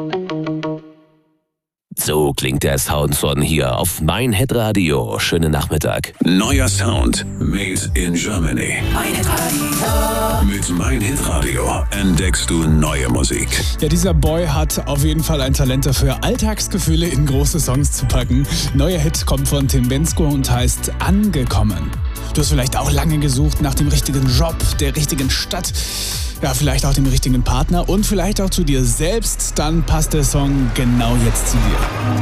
So klingt der Sound von hier auf mein Hitradio. Schönen Nachmittag. Neuer Sound made in Germany. Mein Hitradio. Mit mein Hitradio entdeckst du neue Musik. Ja, dieser Boy hat auf jeden Fall ein Talent dafür, Alltagsgefühle in große Songs zu packen. Neuer Hit kommt von Tim Bendzko und heißt Angekommen. Du hast vielleicht auch lange gesucht nach dem richtigen Job, der richtigen Stadt, ja, vielleicht auch dem richtigen Partner und vielleicht auch zu dir selbst. Dann passt der Song genau jetzt zu dir.